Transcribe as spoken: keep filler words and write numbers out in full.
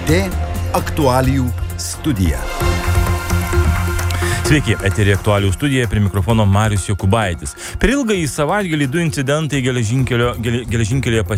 T aktualijų studija. Sveiki, eteryje aktualijų studija, prie mikrofono Marius Jokubaitis. Per ilgąjį savaitgalį du incidentai geležinkelio, gele, geležinkelėje